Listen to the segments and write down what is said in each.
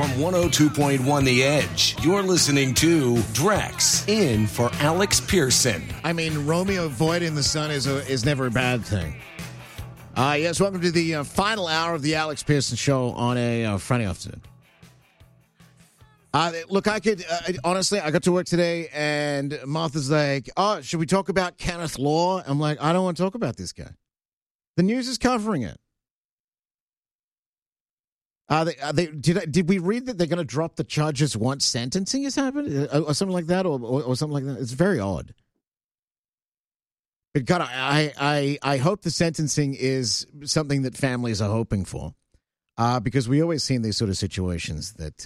From 102.1 The Edge, you're listening to Drex in for Alex Pearson. I mean, Romeo void in the sun is never a bad thing. Yes, welcome to the final hour of the Alex Pearson Show on a Friday afternoon. Look, honestly, I got to work today, and Martha's like, oh, should we talk about Kenneth Law? I'm like, I don't want to talk about this guy. The news is covering it. Did we read that they're going to drop the charges once sentencing has happened? Or something like that, or something like that? It's very odd. But God, I hope the sentencing is something that families are hoping for. Because we always see in these sort of situations that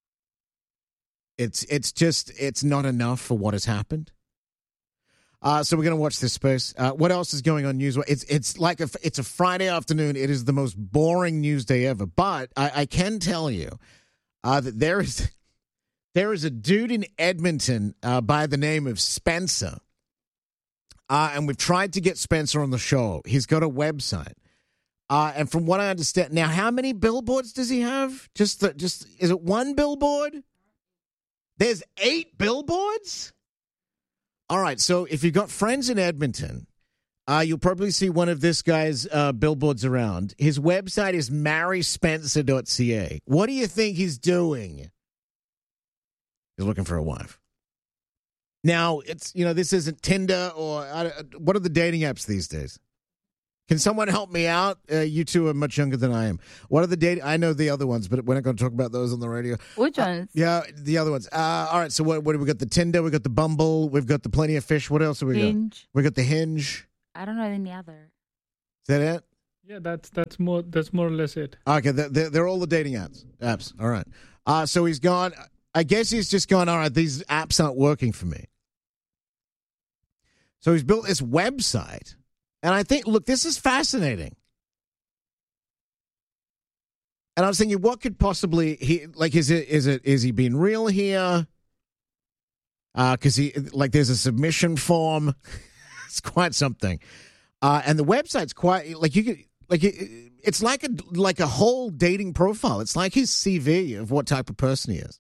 it's not enough for what has happened. So we're going to watch this space. What else is going on news? It's a Friday afternoon. It is the most boring news day ever. But I can tell you that there is a dude in Edmonton by the name of Spencer. And we've tried to get Spencer on the show. He's got a website. And from what I understand, now how many billboards does he have? Just is it one billboard? There's 8 billboards? All right, so if you've got friends in Edmonton, you'll probably see one of this guy's billboards around. His website is maryspencer.ca. What do you think he's doing? He's looking for a wife. Now, this isn't Tinder or what are the dating apps these days? Can someone help me out? You two are much younger than I am. What are the dating? I know the other ones, but we're not going to talk about those on the radio. Which ones? Yeah, the other ones. All right, so what do we got? The Tinder, we got the Bumble, we've got the Plenty of Fish. What else have we Hinge. got? We got the Hinge. I don't know any other. Is that it? Yeah, that's more or less it. Okay, they're all the dating apps. All right. So he's gone. I guess he's just gone, all right, these apps aren't working for me. So he's built this website. And I think, look, this is fascinating. And I was thinking, what could possibly is he being real here? Because there's a submission form. It's quite something. And the website's quite it's like a whole dating profile. It's like his CV of what type of person he is.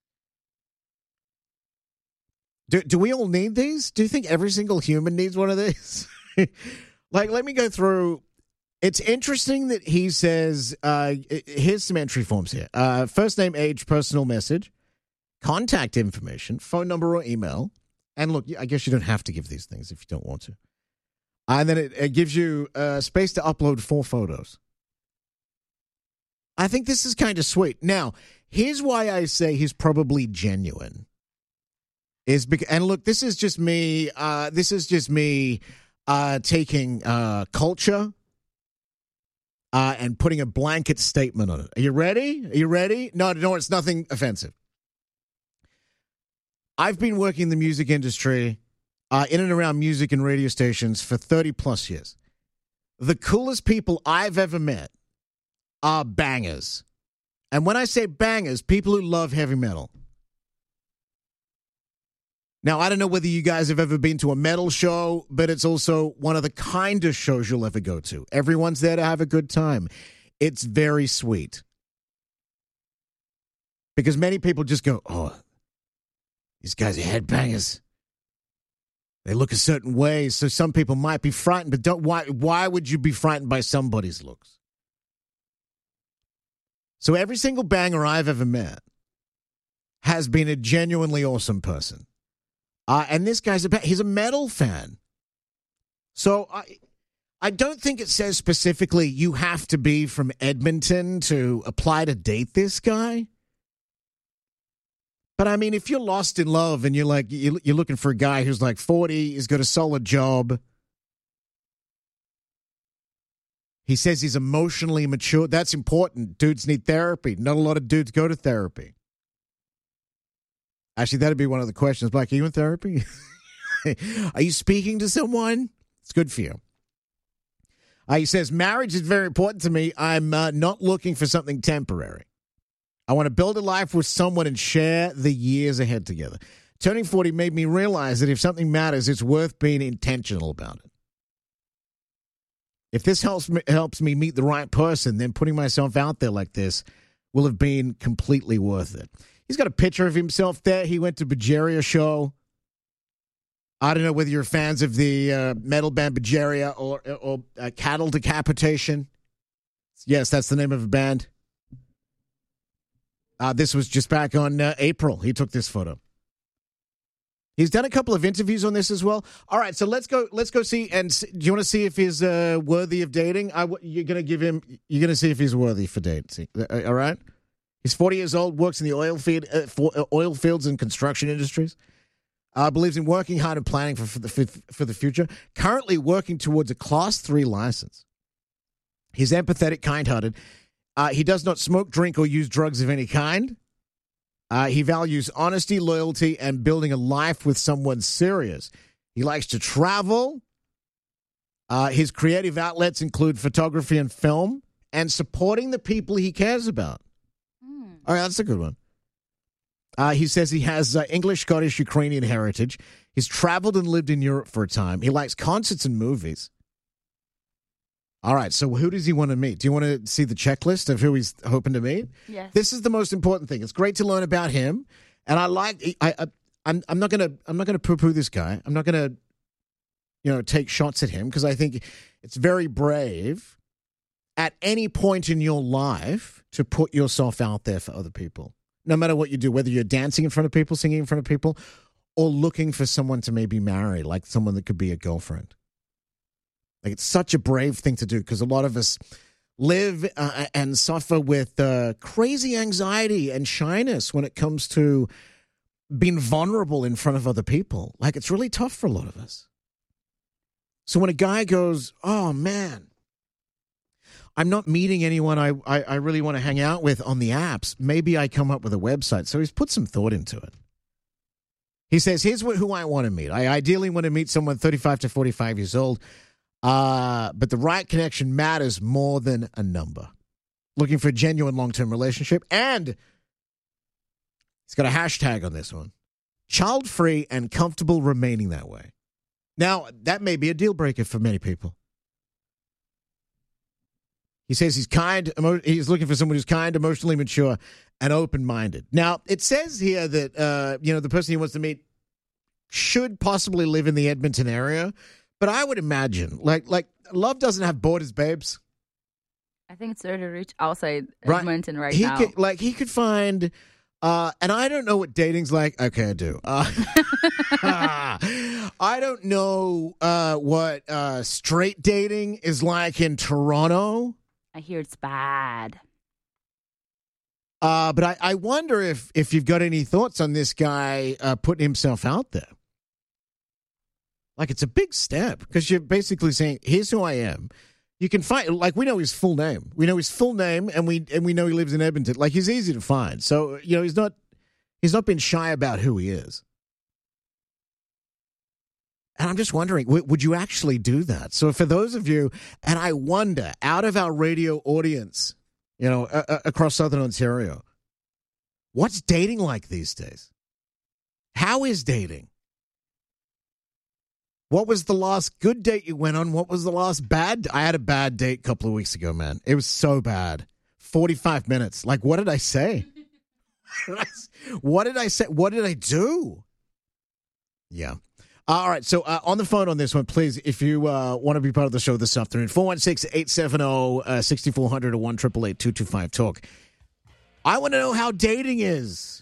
Do we all need these? Do you think every single human needs one of these? Let me go through. It's interesting that he says, here's some entry forms here. First name, age, personal message, contact information, phone number or email. And look, I guess you don't have to give these things if you don't want to. And then it gives you space to upload 4 photos. I think this is kind of sweet. Now, here's why I say he's probably genuine. And look, this is just me. Taking culture and putting a blanket statement on it. Are you ready? No, it's nothing offensive. I've been working in the music industry, in and around music and radio stations for 30 plus years. The coolest people I've ever met are bangers. And when I say bangers, people who love heavy metal. Now, I don't know whether you guys have ever been to a metal show, but it's also one of the kindest shows you'll ever go to. Everyone's there to have a good time. It's very sweet. Because many people just go, oh, these guys are headbangers. They look a certain way, so some people might be frightened, but why would you be frightened by somebody's looks? So every single banger I've ever met has been a genuinely awesome person. And this guy's he's a metal fan. So I don't think it says specifically you have to be from Edmonton to apply to date this guy. But I mean, if you're lost in love and you're looking for a guy who's like 40, he's got a solid job. He says he's emotionally mature. That's important. Dudes need therapy. Not a lot of dudes go to therapy. Actually, that'd be one of the questions. Black, are you in therapy? Are you speaking to someone? It's good for you. He says, marriage is very important to me. I'm not looking for something temporary. I want to build a life with someone and share the years ahead together. Turning 40 made me realize that if something matters, it's worth being intentional about it. If this helps me meet the right person, then putting myself out there like this will have been completely worth it. He's got a picture of himself there. He went to Bajaria show. I don't know whether you're fans of the metal band Bajaria or Cattle Decapitation. Yes, that's the name of a band. This was just back on April. He took this photo. He's done a couple of interviews on this as well. All right, so let's go see. And do you want to see if he's worthy of dating? You're going to see if he's worthy for dating. All right. He's 40 years old, works in the oil fields and construction industries. Believes in working hard and planning for the future. Currently working towards a Class 3 license. He's empathetic, kind-hearted. He does not smoke, drink, or use drugs of any kind. He values honesty, loyalty, and building a life with someone serious. He likes to travel. His creative outlets include photography and film, and supporting the people he cares about. All right, that's a good one. He says he has English, Scottish, Ukrainian heritage. He's traveled and lived in Europe for a time. He likes concerts and movies. All right, so who does he want to meet? Do you want to see the checklist of who he's hoping to meet? Yes. This is the most important thing. It's great to learn about him, and I'm not gonna poo-poo this guy. I'm not gonna, take shots at him because I think it's very brave at any point in your life to put yourself out there for other people. No matter what you do, whether you're dancing in front of people, singing in front of people, or looking for someone to maybe marry, like someone that could be a girlfriend. Like, it's such a brave thing to do because a lot of us live and suffer with crazy anxiety and shyness when it comes to being vulnerable in front of other people. Like, it's really tough for a lot of us. So when a guy goes, oh, man, I'm not meeting anyone I really want to hang out with on the apps, maybe I come up with a website. So he's put some thought into it. He says, here's who I want to meet. I ideally want to meet someone 35 to 45 years old. But the right connection matters more than a number. Looking for a genuine long-term relationship. And he's got a hashtag on this one. Child-free and comfortable remaining that way. Now, that may be a deal breaker for many people. He says he's he's looking for someone who's kind, emotionally mature, and open-minded. Now, it says here that, the person he wants to meet should possibly live in the Edmonton area. But I would imagine, like love doesn't have borders, babes. I think it's there to reach outside Edmonton right now. He could find, and I don't know what dating's like. Okay, I do. I don't know what straight dating is like in Toronto. I hear it's bad. But I wonder if you've got any thoughts on this guy putting himself out there. Like, it's a big step because you're basically saying, here's who I am. You can find, like, we know his full name. We know his full name, and we know he lives in Edmonton. Like, he's easy to find. So, he's not been shy about who he is. And I'm just wondering, would you actually do that? So for those of you, and I wonder, out of our radio audience, across Southern Ontario, what's dating like these days? How is dating? What was the last good date you went on? What was the last bad? I had a bad date a couple of weeks ago, man. It was so bad. 45 minutes. Like, what did I say? What did I say? What did I do? Yeah. All right. So on the phone on this one, please, if you want to be part of the show this afternoon, 416-870-6400 or 1-888-225-TALK. I want to know how dating is.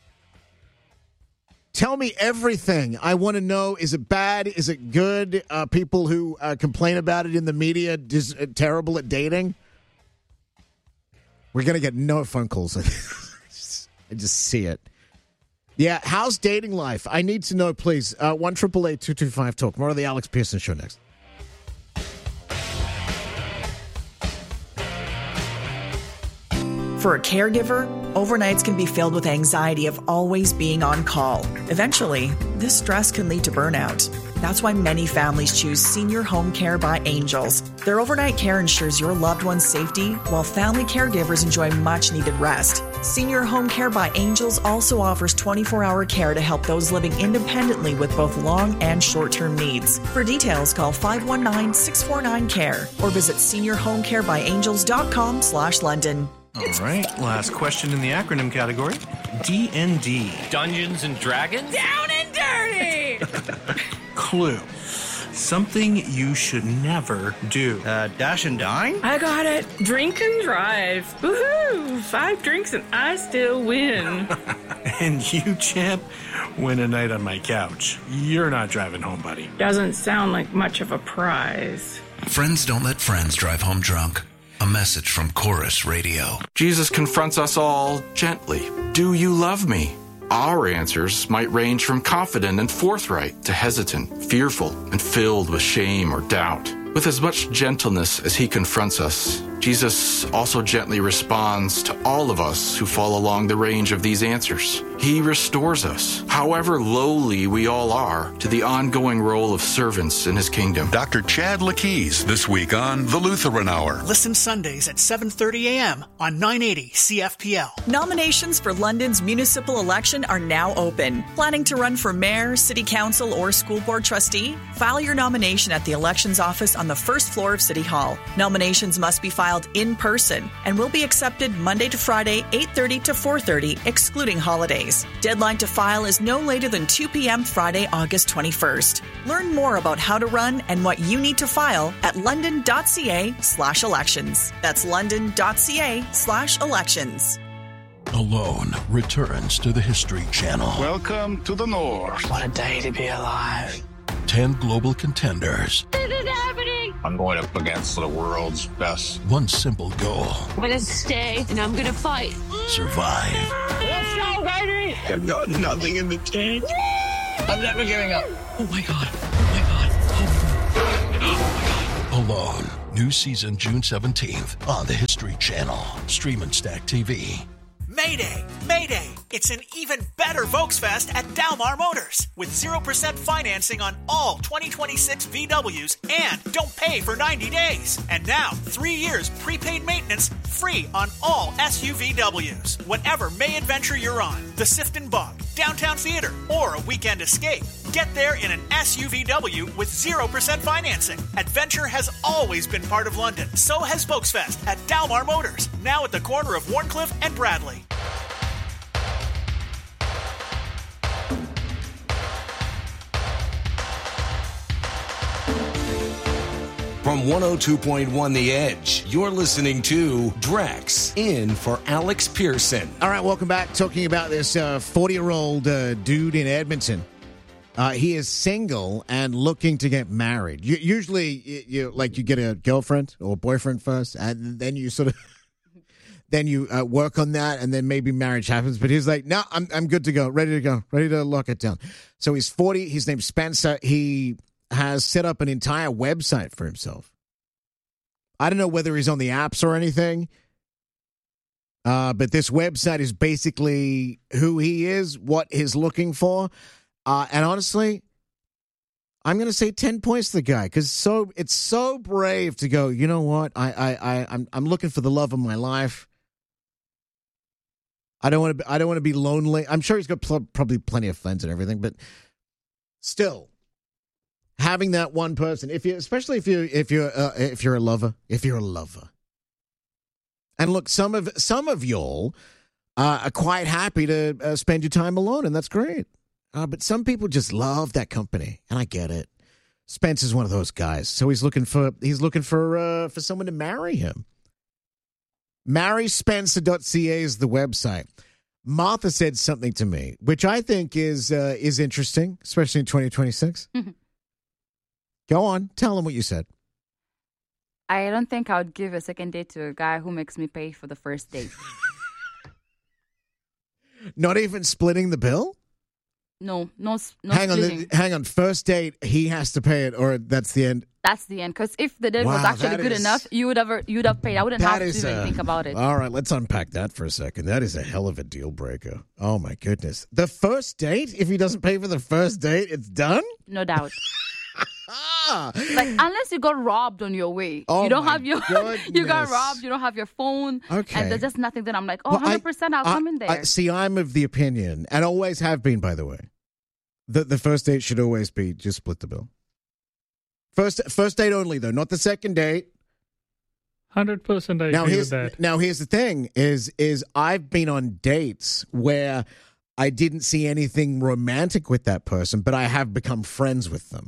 Tell me everything. I want to know, is it bad? Is it good? People who complain about it in the media, terrible at dating? We're going to get no phone calls. I just see it. Yeah, how's dating life? I need to know, please. 1-888-225-TALK. More of the Alex Pearson Show next. For a caregiver, overnights can be filled with anxiety of always being on call. Eventually, this stress can lead to burnout. That's why many families choose Senior Home Care by Angels. Their overnight care ensures your loved one's safety, while family caregivers enjoy much-needed rest. Senior Home Care by Angels also offers 24-hour care to help those living independently with both long and short-term needs. For details, call 519-649-CARE or visit seniorhomecarebyangels.com/London. All right, last question in the acronym category. D&D. Dungeons and Dragons? Down and dirty! Clue. Something you should never do. Dash and dine? I got it. Drink and drive. Woohoo! 5 drinks and I still win. And you, champ, win a night on my couch. You're not driving home, buddy. Doesn't sound like much of a prize. Friends don't let friends drive home drunk. A message from Chorus Radio. Jesus confronts us all gently. Do you love me? Our answers might range from confident and forthright to hesitant, fearful, and filled with shame or doubt. With as much gentleness as he confronts us, Jesus also gently responds to all of us who fall along the range of these answers. He restores us, however lowly we all are, to the ongoing role of servants in his kingdom. Dr. Chad Lakeys this week on The Lutheran Hour. Listen Sundays at 7:30 a.m. on 980 CFPL. Nominations for London's municipal election are now open. Planning to run for mayor, city council, or school board trustee? File your nomination at the elections office on the first floor of City Hall. Nominations must be filed in person and will be accepted Monday to Friday, 8:30 to 4:30, excluding holidays. Deadline to file is no later than 2 p.m. Friday, August 21st. Learn more about how to run and what you need to file at london.ca/elections. That's london.ca/elections. Alone returns to the History Channel. Welcome to the North. What a day to be alive. 10 global contenders. This is happening. I'm going up against the world's best. One simple goal. I'm going to stay and I'm going to fight. Survive. Let's go, baby. I've got nothing in the tank. I'm never giving up. Oh my God. Oh my God. Oh my God. Alone. New season June 17th on the History Channel. Stream and Stack TV. Mayday! Mayday! It's an even better Volksfest at Dalmar Motors with 0% financing on all 2026 VWs and don't pay for 90 days. And now, 3 years prepaid maintenance free on all SUVWs. Whatever May adventure you're on, the Sifton Bog, Downtown Theater, or a weekend escape, get there in an SUVW with 0% financing. Adventure has always been part of London. So has Volksfest at Dalmar Motors, now at the corner of Warncliffe and Bradley. From 102.1 The Edge, you're listening to Drax in for Alex Pearson. All right, welcome back. Talking about this 40-year-old dude in Edmonton. He is single and looking to get married. Usually, you get a girlfriend or boyfriend first, and then you sort of work on that, and then maybe marriage happens. But he's like, no, I'm good to go, ready to lock it down. So he's 40. His name's Spencer. He has set up an entire website for himself. I don't know whether he's on the apps or anything, but this website is basically who he is, what he's looking for. And honestly, I'm going to say 10 points to the guy because it's so brave to go, you know what? I'm looking for the love of my life. I don't want to be lonely. I'm sure he's got probably plenty of friends and everything, but still, having that one person, especially if you're a lover, and look, some of y'all are quite happy to spend your time alone, and that's great. But some people just love that company, and I get it. Spencer's one of those guys, so he's looking for someone to marry him. MarrySpencer.ca is the website. Martha said something to me, which I think is interesting, especially in 2026. Go on, tell him what you said. I don't think I would give a second date to a guy who makes me pay for the first date. Not even splitting the bill? No hang splitting. Hang on. First date, he has to pay it, or that's the end? That's the end. Because if the date was actually good enough, you'd have paid. I wouldn't have to even think about it. All right, let's unpack that for a second. That is a hell of a deal breaker. Oh, my goodness. The first date, if he doesn't pay for the first date, it's done? No doubt. Like, unless you got robbed on your way. You don't have your you got robbed, you don't have your phone. Okay. And there's just nothing. Then I'm like, 100% I'll come in there. See, I'm of the opinion, and always have been, by the way, that the first date should always be just split the bill. First date only, though, not the second date. 100% I agree with that. Now, here's the thing, is I've been on dates where I didn't see anything romantic with that person, but I have become friends with them.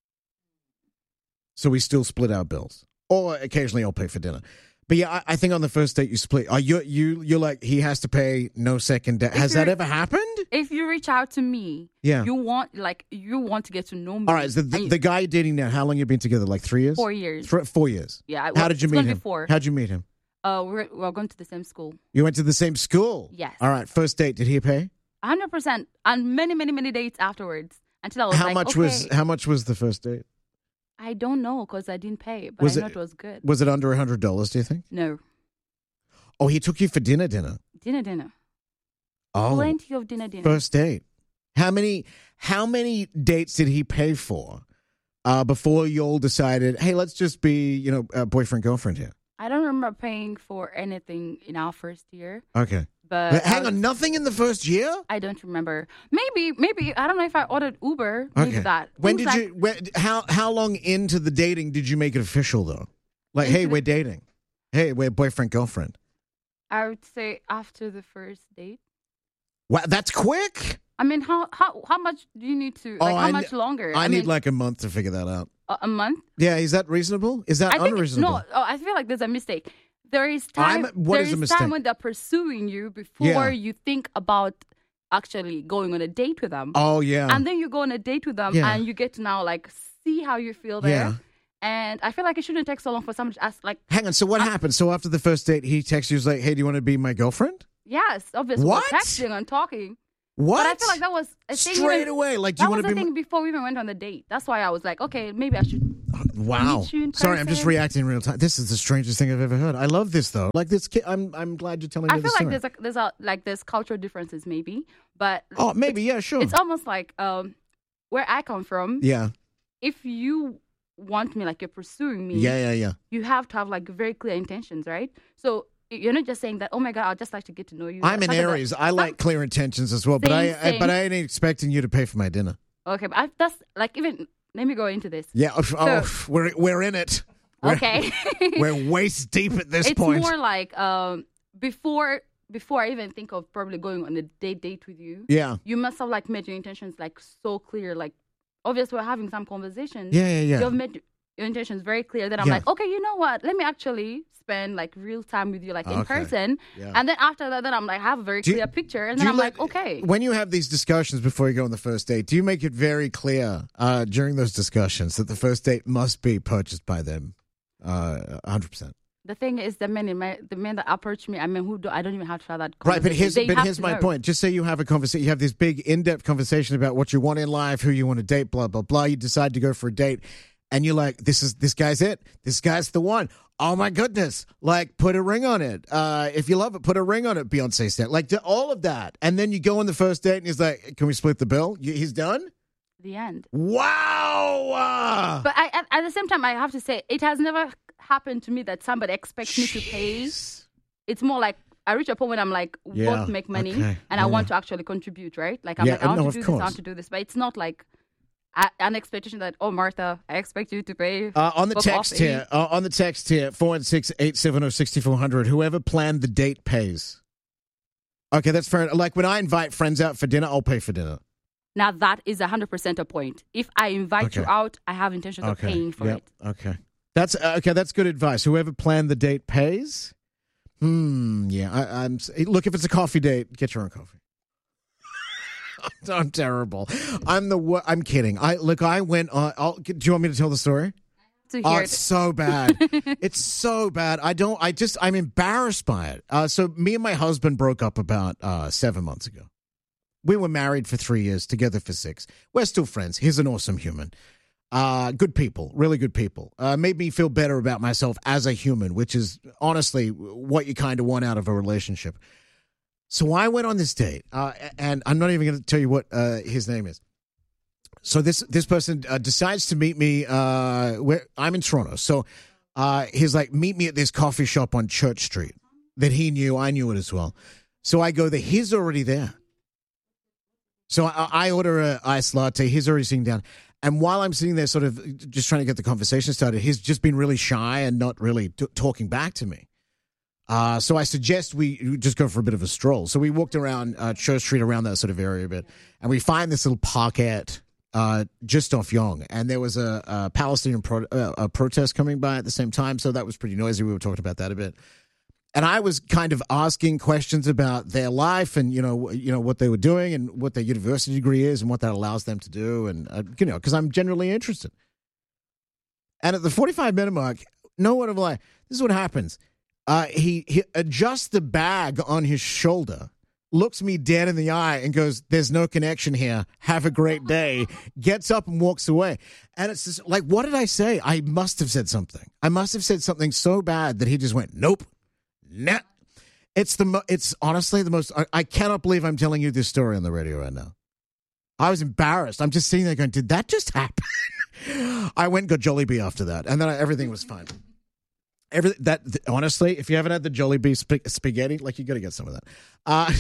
So we still split our bills. Or occasionally I'll pay for dinner. But yeah, I think on the first date you split. You're like, he has to pay, no second date. Has that ever happened? If you reach out to me, you want to get to know me. All right, so the guy you're dating now, how long you been together? Like 3 years? 4 years. 4 years. Yeah. How did you meet him? Before. How'd you meet him? We're going to the same school. You went to the same school? Yes. All right, first date, did he pay? 100%. And many, many, many dates afterwards. Until I was how much was the first date? I don't know because I didn't pay, but I know it was good. Was it under $100, do you think? No. Oh, he took you for dinner? Dinner. Oh. Plenty of dinner. First date. How many dates did he pay for before you all decided, hey, let's just be, boyfriend, girlfriend here? I don't remember paying for anything in our first year. Okay. But hang on, nothing in the first year? I don't remember. Maybe I don't know if I ordered Uber. Maybe that. How long into the dating did you make it official though? Like, hey, we're dating. Hey, we're boyfriend, girlfriend. I would say after the first date. Wow, that's quick. I mean, how much do you need to? How much longer? I need like a month to figure that out. A month? Yeah, is that reasonable? Is that unreasonable? I feel like there's a mistake. There is time. Time when they're pursuing you before you think about actually going on a date with them. Oh yeah. And then you go on a date with them, and you get to now like see how you feel there. Yeah. And I feel like it shouldn't take so long for someone to ask. Like, hang on. So what happened? So after the first date, he texts you like, "Hey, do you want to be my girlfriend?" Yes, obviously. What? We're texting and talking. What? But I feel like that was a thing straight away. Like, do you want to be? That was the thing before we even went on the date. That's why I was like, okay, maybe I should. Wow. Meet you in Sorry, I'm just reacting in real time. This is the strangest thing I've ever heard. I love this though. Like this, I'm glad you're telling me this story. I feel like there's cultural differences maybe, but maybe sure. It's almost like where I come from. Yeah. If you want me, like you're pursuing me. Yeah. You have to have like very clear intentions, right? So. You're not just saying that, oh my God, I'd just like to get to know you. I'm an Aries. I like clear intentions as well, but I ain't expecting you to pay for my dinner. Okay, but that's like even let me go into this. Yeah, we're in it. Okay. We're waist deep at this point. It's more like before I even think of probably going on a date with you. Yeah. You must have like made your intentions like so clear. Like obviously we're having some conversations. Yeah. You've made your intentions very clear. Then I'm like, okay, you know what? Let me actually spend like real time with you, like in person. Yeah. And then after that, then I'm like, I have a very clear picture. And then I'm like, okay. When you have these discussions before you go on the first date, do you make it very clear during those discussions that the first date must be purchased by them 100%? The thing is, the men that approach me, I mean, I don't even have to have that conversation. Right, but here's my point. Just say you have a conversation, you have this big in-depth conversation about what you want in life, who you want to date, blah, blah, blah. You decide to go for a date. And you're like, this guy's it. This guy's the one. Oh my goodness! Like, put a ring on it. If you love it, put a ring on it. Beyonce said, like, all of that. And then you go on the first date, and he's like, "Can we split the bill?" He's done. The end. Wow. But at the same time, I have to say, it has never happened to me that somebody expects me to pay. It's more like I reach a point when I'm like, both make money, and I want to actually contribute, right? Like I'm like, I want to do this, I want to do this, but it's not like. An expectation that, oh, Martha, I expect you to pay on the text coffee. here. On the text here, 416-870-6400. Whoever planned the date pays. Okay, that's fair. Like when I invite friends out for dinner, I'll pay for dinner. Now that is 100% a point. If I invite you out, I have intentions of paying for it. Okay, that's good advice. Whoever planned the date pays. Yeah. Look, if it's a coffee date, get your own coffee. I'm terrible. I'm kidding. I went on. Do you want me to tell the story? It's so bad. It's so bad. I'm embarrassed by it. So me and my husband broke up about 7 months ago. We were married for 3 years, together for 6. We're still friends. He's an awesome human. Good people, really good people. Made me feel better about myself as a human, which is honestly what you kind of want out of a relationship. So I went on this date, and I'm not even going to tell you what his name is. So this person decides to meet me. Where I'm in Toronto, so he's like, meet me at this coffee shop on Church Street that he knew. I knew it as well. So I go there. He's already there. So I order an iced latte. He's already sitting down, And while I'm sitting there sort of just trying to get the conversation started, he's just been really shy and not really talking back to me. So I suggest we just go for a bit of a stroll. So we walked around Church Street, around that sort of area a bit, and we find this little parkette just off Yonge. And there was a Palestinian protest coming by at the same time, so that was pretty noisy. We were talking about that a bit. And I was kind of asking questions about their life and, you know what they were doing and what their university degree is and what that allows them to do. And, because I'm generally interested. And at the 45-minute mark, no word of a lie, this is what happens. He adjusts the bag on his shoulder, looks me dead in the eye and goes, "There's no connection here. Have a great day." Gets up and walks away. And it's just like, what did I say? I must have said something. I must have said something so bad that he just went, "Nope. Nah." It's honestly the most, I cannot believe I'm telling you this story on the radio right now. I was embarrassed. I'm just sitting there going, did that just happen? I went and got Jollibee after that. And then everything was fine. Honestly, if you haven't had the Jollibee spaghetti, like, you got to get some of that.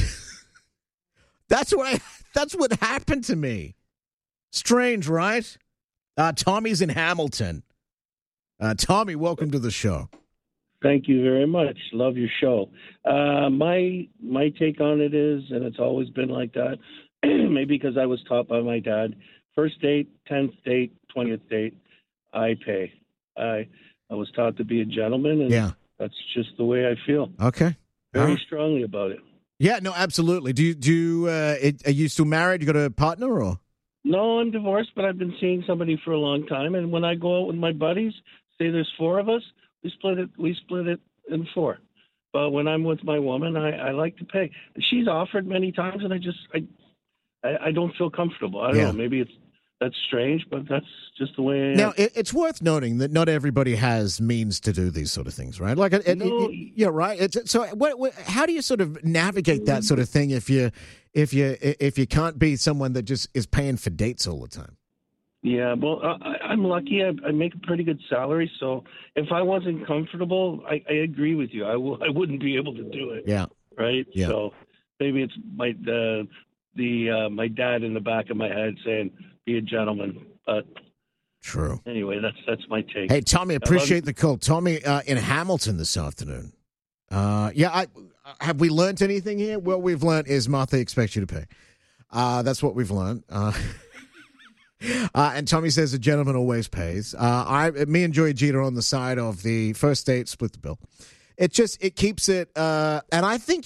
That's what happened to me. Strange, right? Tommy's in Hamilton. Tommy, welcome to the show. Thank you very much. Love your show. My take on it is, and it's always been like that, maybe because I was taught by my dad, first date, 10th date, 20th date, I pay. I was taught to be a gentleman, and that's just the way I feel. Okay. Very strongly about it. Yeah, no, absolutely. Are you still married? You got a partner, or? No, I'm divorced, but I've been seeing somebody for a long time, and when I go out with my buddies, say there's 4 of us, we split it in 4. But when I'm with my woman, I like to pay. She's offered many times, and I don't feel comfortable. I don't know. Maybe that's strange, but that's just the way I am. Now, it's worth noting that not everybody has means to do these sort of things, right? Like, right. So, how do you sort of navigate that sort of thing if you can't be someone that just is paying for dates all the time? Yeah, well, I'm lucky. I make a pretty good salary, so if I wasn't comfortable, I agree with you. I wouldn't be able to do it. Yeah. Right. Yeah. So maybe it's my dad in the back of my head saying, "Be a gentleman." But true. Anyway, that's my take. Hey, Tommy, appreciate the call. Tommy in Hamilton this afternoon. Have we learned anything here? What we've learned is Martha expects you to pay. That's what we've learned. And Tommy says a gentleman always pays. Me and Joey Jeter are on the side of the first date, split the bill. It keeps it. And I think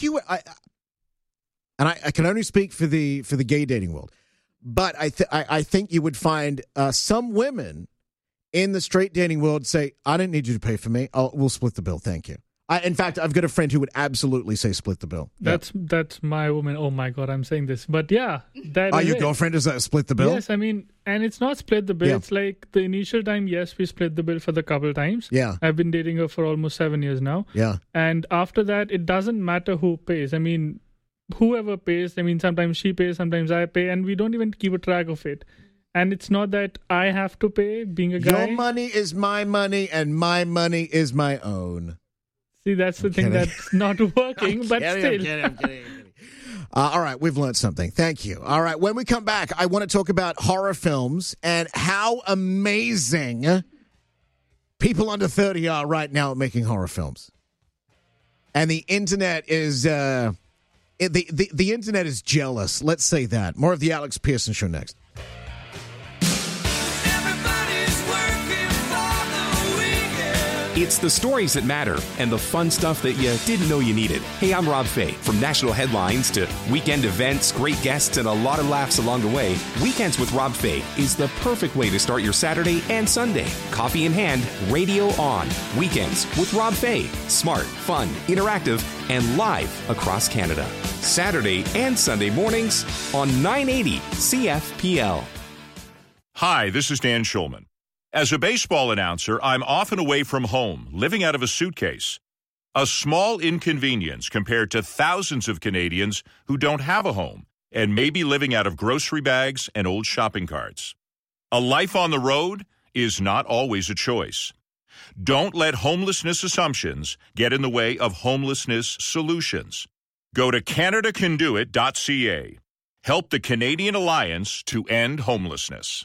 I can only speak for the gay dating world, but I think you would find some women in the straight dating world say, "I don't need you to pay for me. We'll split the bill. Thank you." In fact, I've got a friend who would absolutely say split the bill. That's my woman. Oh my God, I'm saying this. But yeah. Your girlfriend is split the bill? Yes, I mean, and it's not split the bill. Yeah. It's like the initial time, yes, we split the bill for the couple times. Yeah. I've been dating her for almost 7 years now. Yeah. And after that, it doesn't matter who pays. I mean, whoever pays, I mean, sometimes she pays, sometimes I pay, and we don't even keep a track of it. And it's not that I have to pay, being a guy. Your money is my money, and my money is my own. See, that's the thing that's not working, but still. I'm kidding. All right, we've learned something. Thank you. All right, when we come back, I want to talk about horror films and how amazing people under 30 are right now at making horror films. And the internet is the internet is jealous. Let's say that. More of the Alex Pearson Show next. It's the stories that matter and the fun stuff that you didn't know you needed. Hey, I'm Rob Fay. From national headlines to weekend events, great guests, and a lot of laughs along the way, Weekends with Rob Fay is the perfect way to start your Saturday and Sunday. Coffee in hand, radio on. Weekends with Rob Fay. Smart, fun, interactive, and live across Canada. Saturday and Sunday mornings on 980 CFPL. Hi, this is Dan Schulman. As a baseball announcer, I'm often away from home, living out of a suitcase. A small inconvenience compared to thousands of Canadians who don't have a home and may be living out of grocery bags and old shopping carts. A life on the road is not always a choice. Don't let homelessness assumptions get in the way of homelessness solutions. Go to CanadaCanDoIt.ca. Help the Canadian Alliance to End Homelessness.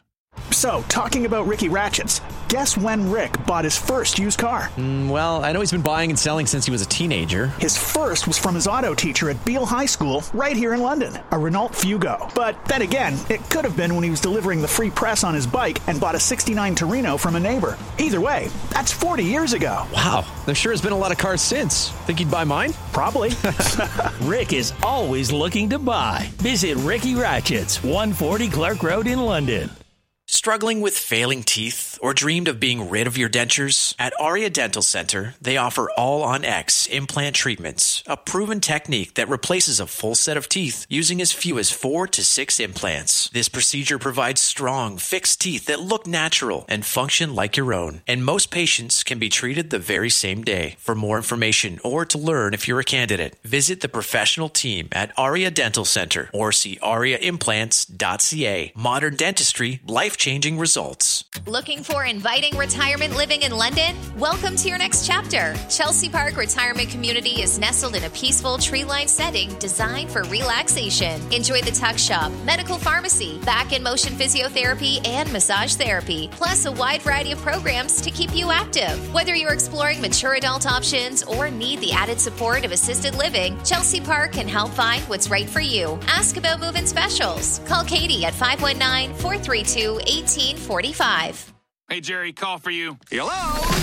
So, talking about Ricky Ratchets, guess when Rick bought his first used car? Well, I know he's been buying and selling since he was a teenager. His first was from his auto teacher at Beale High School, right here in London, a Renault Fugo. But then again, it could have been when he was delivering the free press on his bike and bought a '69 Torino from a neighbor. Either way, that's 40 years ago. Wow, there sure has been a lot of cars since. Think he'd buy mine? Probably. Rick is always looking to buy. Visit Ricky Ratchets, 140 Clark Road in London. Struggling with failing teeth or dreamed of being rid of your dentures? At Aria Dental Center, they offer All-on-X implant treatments, a proven technique that replaces a full set of teeth using as few as 4 to 6 implants. This procedure provides strong, fixed teeth that look natural and function like your own, and most patients can be treated the very same day. For more information or to learn if you're a candidate, visit the professional team at Aria Dental Center or see ariaimplants.ca. Modern dentistry, life-changing results. Looking for inviting retirement living in London? Welcome to your next chapter. Chelsea Park Retirement Community is nestled in a peaceful tree-lined setting designed for relaxation. Enjoy the tuck shop, medical pharmacy, back and motion physiotherapy, and massage therapy, plus a wide variety of programs to keep you active. Whether you're exploring mature adult options or need the added support of assisted living, Chelsea Park can help find what's right for you. Ask about move-in specials. Call Katie at 519-432-1845. Hey, Jerry, call for you. Hello?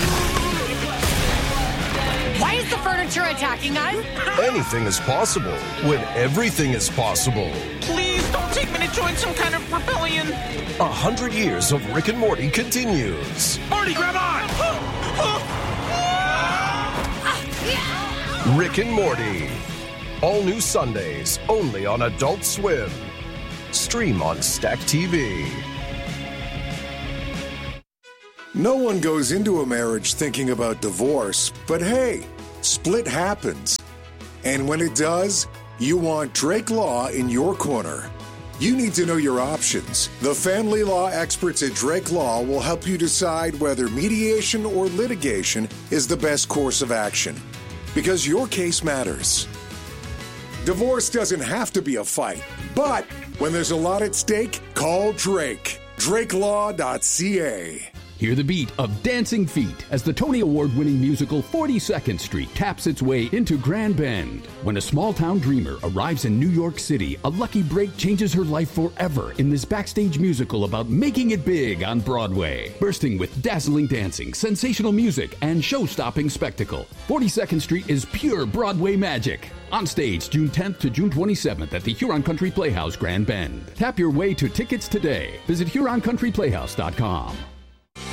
Why is the furniture attacking us? Anything is possible when everything is possible. Please don't take me to join some kind of rebellion. 100 years of Rick and Morty continues. Morty, grab on! Rick and Morty. All new Sundays, only on Adult Swim. Stream on Stack TV. No one goes into a marriage thinking about divorce, but hey, split happens. And when it does, you want Drake Law in your corner. You need to know your options. The family law experts at Drake Law will help you decide whether mediation or litigation is the best course of action. Because your case matters. Divorce doesn't have to be a fight, but when there's a lot at stake, call Drake. DrakeLaw.ca. Hear the beat of Dancing Feet as the Tony Award-winning musical 42nd Street taps its way into Grand Bend. When a small-town dreamer arrives in New York City, a lucky break changes her life forever in this backstage musical about making it big on Broadway. Bursting with dazzling dancing, sensational music, and show-stopping spectacle, 42nd Street is pure Broadway magic. On stage June 10th to June 27th at the Huron Country Playhouse, Grand Bend. Tap your way to tickets today. Visit HuronCountryPlayhouse.com.